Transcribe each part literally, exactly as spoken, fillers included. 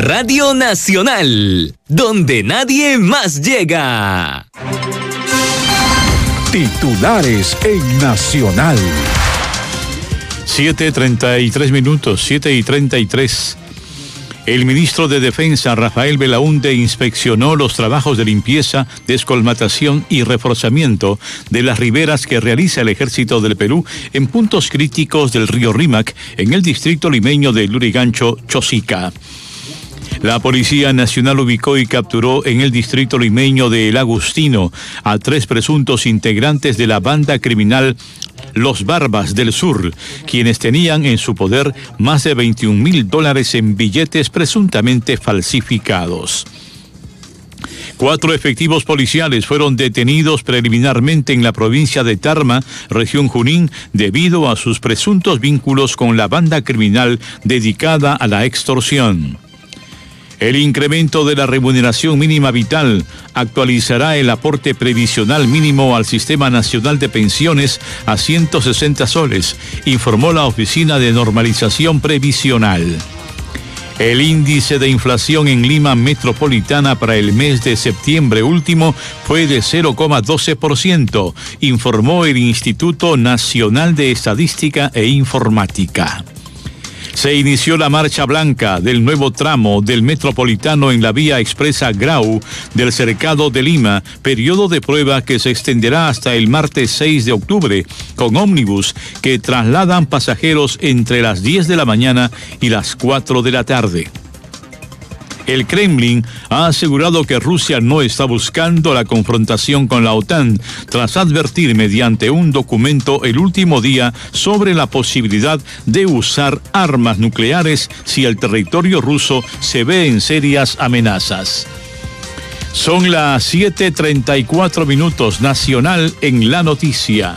Radio Nacional, donde nadie más llega. Titulares en Nacional. siete treinta y tres minutos, siete y treinta y tres. El ministro de Defensa, Rafael Belaúnde, inspeccionó los trabajos de limpieza, descolmatación y reforzamiento de las riberas que realiza el Ejército del Perú en puntos críticos del río Rímac, en el distrito limeño de Lurigancho, Chosica. La Policía Nacional ubicó y capturó en el distrito limeño de El Agustino a tres presuntos integrantes de la banda criminal Los Barbas del Sur, quienes tenían en su poder más de veintiún mil dólares en billetes presuntamente falsificados. Cuatro efectivos policiales fueron detenidos preliminarmente en la provincia de Tarma, región Junín, debido a sus presuntos vínculos con la banda criminal dedicada a la extorsión. El incremento de la remuneración mínima vital actualizará el aporte previsional mínimo al Sistema Nacional de Pensiones a ciento sesenta soles, informó la Oficina de Normalización Previsional. El índice de inflación en Lima Metropolitana para el mes de septiembre último fue de cero coma doce por ciento, informó el Instituto Nacional de Estadística e Informática. Se inició la marcha blanca del nuevo tramo del Metropolitano en la vía expresa Grau del Cercado de Lima, periodo de prueba que se extenderá hasta el martes seis de octubre, con ómnibus que trasladan pasajeros entre las diez de la mañana y las cuatro de la tarde. El Kremlin ha asegurado que Rusia no está buscando la confrontación con la OTAN, tras advertir mediante un documento el último día sobre la posibilidad de usar armas nucleares si el territorio ruso se ve en serias amenazas. Son las siete treinta y cuatro minutos, Nacional en la noticia.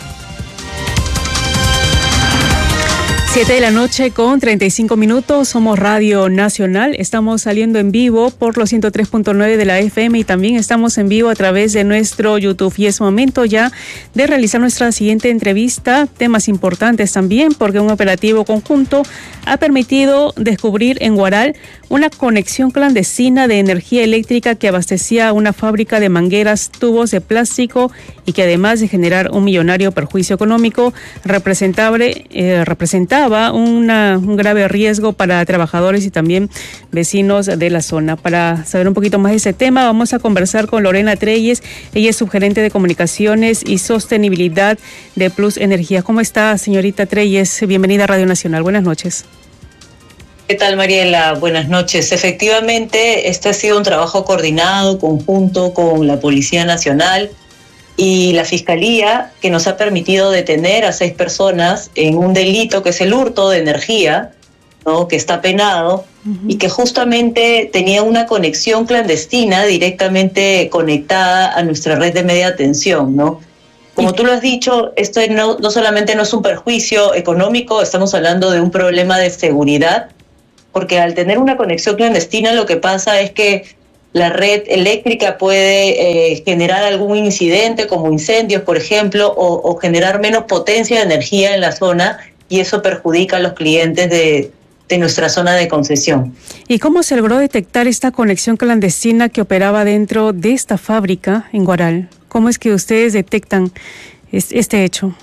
siete de la noche con treinta y cinco minutos, somos Radio Nacional, estamos saliendo en vivo por los ciento tres punto nueve de la F M y también estamos en vivo a través de nuestro YouTube, y es momento ya de realizar nuestra siguiente entrevista, temas importantes también porque un operativo conjunto ha permitido descubrir en Huaral una conexión clandestina de energía eléctrica que abastecía una fábrica de mangueras, tubos de plástico y que además de generar un millonario perjuicio económico, representaba, eh, representaba Una, un grave riesgo para trabajadores y también vecinos de la zona. Para saber un poquito más de ese tema, vamos a conversar con Lorena Treyes. Ella es subgerente de comunicaciones y sostenibilidad de Plus Energía. ¿Cómo está, señorita Treyes? Bienvenida a Radio Nacional. Buenas noches. ¿Qué tal, Mariela? Buenas noches. Efectivamente, este ha sido un trabajo coordinado, conjunto con la Policía Nacional y la Fiscalía, que nos ha permitido detener a seis personas en un delito que es el hurto de energía, ¿no?, que está penado, uh-huh. y que justamente tenía una conexión clandestina directamente conectada a nuestra red de media tensión, ¿no? Como tú lo has dicho, esto no, no solamente no es un perjuicio económico, estamos hablando de un problema de seguridad, porque al tener una conexión clandestina lo que pasa es que la red eléctrica puede eh, generar algún incidente como incendios, por ejemplo, o, o generar menos potencia de energía en la zona, y eso perjudica a los clientes de, de nuestra zona de concesión. ¿Y cómo se logró detectar esta conexión clandestina que operaba dentro de esta fábrica en Huaral? ¿Cómo es que ustedes detectan este hecho?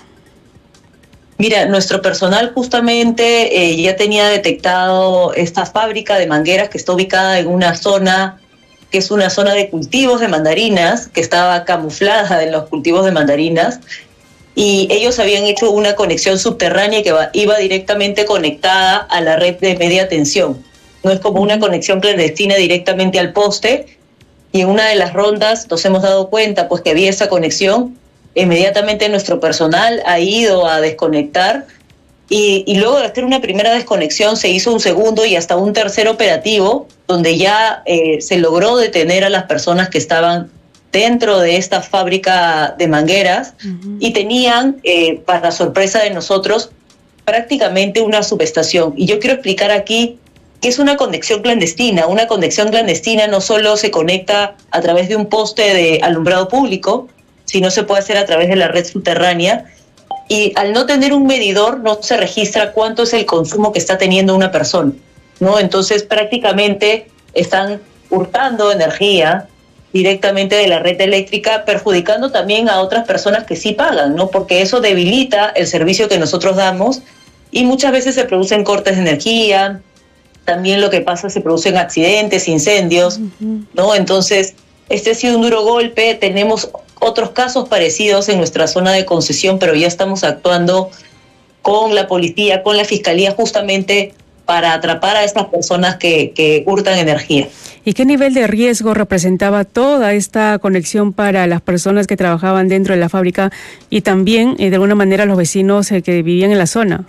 Mira, nuestro personal justamente eh, ya tenía detectado esta fábrica de mangueras que está ubicada en una zona que es una zona de cultivos de mandarinas, que estaba camuflada en los cultivos de mandarinas, y ellos habían hecho una conexión subterránea que va, iba directamente conectada a la red de media tensión. No es como una conexión clandestina directamente al poste, y en una de las rondas nos hemos dado cuenta pues que había esa conexión. Inmediatamente nuestro personal ha ido a desconectar, y, y luego de hacer una primera desconexión se hizo un segundo y hasta un tercer operativo, donde ya eh, se logró detener a las personas que estaban dentro de esta fábrica de mangueras, uh-huh. y tenían, eh, para sorpresa de nosotros, prácticamente una subestación. Y yo quiero explicar aquí qué es una conexión clandestina. Una conexión clandestina no solo se conecta a través de un poste de alumbrado público, sino se puede hacer a través de la red subterránea, y al no tener un medidor no se registra cuánto es el consumo que está teniendo una persona. ¿no? Entonces prácticamente están hurtando energía directamente de la red eléctrica, perjudicando también a otras personas que sí pagan, ¿no? Porque eso debilita el servicio que nosotros damos y muchas veces se producen cortes de energía, también lo que pasa se producen accidentes, incendios, uh-huh. ¿no? Entonces, este ha sido un duro golpe. Tenemos otros casos parecidos en nuestra zona de concesión, pero ya estamos actuando con la policía, con la fiscalía, justamente para atrapar a estas personas que, que hurtan energía. ¿Y qué nivel de riesgo representaba toda esta conexión para las personas que trabajaban dentro de la fábrica y también, eh, de alguna manera, los vecinos eh, que vivían en la zona?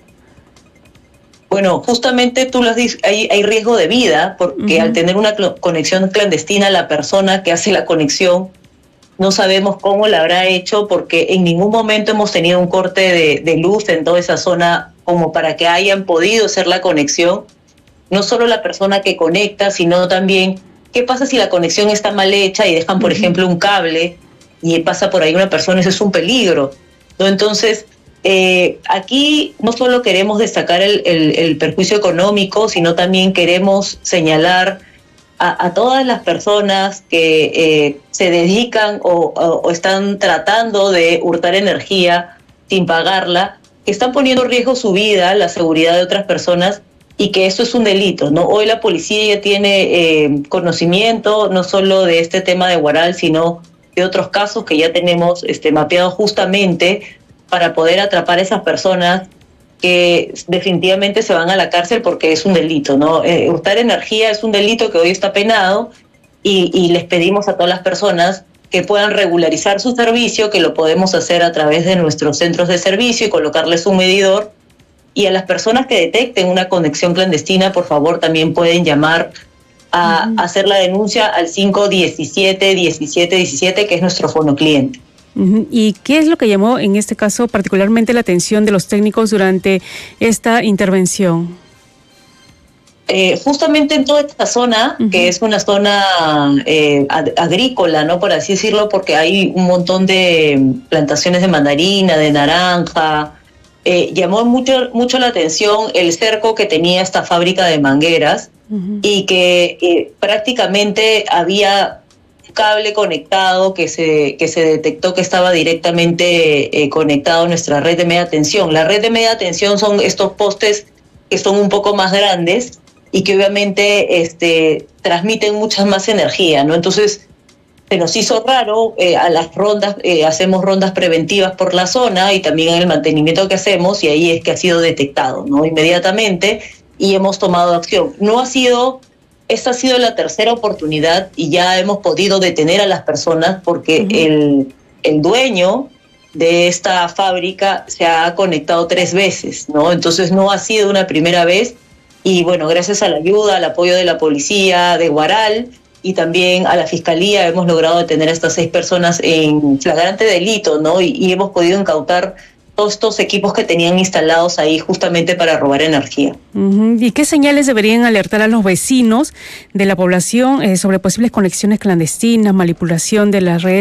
Bueno, justamente tú lo has dicho, hay, hay riesgo de vida, porque uh-huh. al tener una cl- conexión clandestina, la persona que hace la conexión no sabemos cómo la habrá hecho, porque en ningún momento hemos tenido un corte de, de luz en toda esa zona como para que hayan podido hacer la conexión. No solo la persona que conecta, sino también qué pasa si la conexión está mal hecha y dejan, por uh-huh. ejemplo, un cable y pasa por ahí una persona, eso es un peligro, ¿no? Entonces, eh, aquí no solo queremos destacar el, el, el perjuicio económico, sino también queremos señalar a, a todas las personas que eh, se dedican o, o, o están tratando de hurtar energía sin pagarla, que están poniendo en riesgo su vida, la seguridad de otras personas, y que esto es un delito, ¿no? Hoy la policía ya tiene eh, conocimiento no solo de este tema de Huaral, sino de otros casos que ya tenemos este, mapeados justamente para poder atrapar a esas personas que definitivamente se van a la cárcel porque es un delito, ¿no? Eh, hurtar energía es un delito que hoy está penado y, y les pedimos a todas las personas que puedan regularizar su servicio, que lo podemos hacer a través de nuestros centros de servicio y colocarles un medidor. Y a las personas que detecten una conexión clandestina, por favor, también pueden llamar a uh-huh. hacer la denuncia al cinco diecisiete diecisiete diecisiete, que es nuestro fono cliente. Uh-huh. ¿Y qué es lo que llamó en este caso particularmente la atención de los técnicos durante esta intervención? Eh, justamente en toda esta zona, uh-huh. que es una zona eh, ag- agrícola, ¿no? Por así decirlo, porque hay un montón de plantaciones de mandarina, de naranja. Eh, llamó mucho, mucho la atención el cerco que tenía esta fábrica de mangueras uh-huh. y que eh, prácticamente había un cable conectado que se, que se detectó que estaba directamente eh, conectado a nuestra red de media tensión. La red de media tensión son estos postes que son un poco más grandes y que obviamente este, transmiten mucha más energía, ¿no? Entonces, se nos hizo raro, eh, a las rondas, eh, hacemos rondas preventivas por la zona y también en el mantenimiento que hacemos, y ahí es que ha sido detectado, ¿no? Inmediatamente, y hemos tomado acción. No ha sido, esta ha sido la tercera oportunidad y ya hemos podido detener a las personas porque uh-huh. el, el dueño de esta fábrica se ha conectado tres veces, ¿no? Entonces no ha sido una primera vez y bueno, gracias a la ayuda, al apoyo de la policía de Huaral, y también a la Fiscalía hemos logrado detener a estas seis personas en flagrante delito, ¿no? Y, y hemos podido incautar todos estos equipos que tenían instalados ahí justamente para robar energía. Uh-huh. ¿Y qué señales deberían alertar a los vecinos de la población eh, sobre posibles conexiones clandestinas, manipulación de las redes